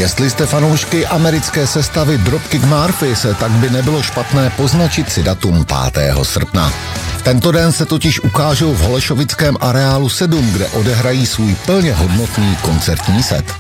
Jestli jste fanoušky americké sestavy Dropkick Murphys, tak by nebylo špatné poznačit si datum 5. srpna. V tento den se totiž ukážou v Holešovickém areálu 7, kde odehrají svůj plně hodnotný koncertní set.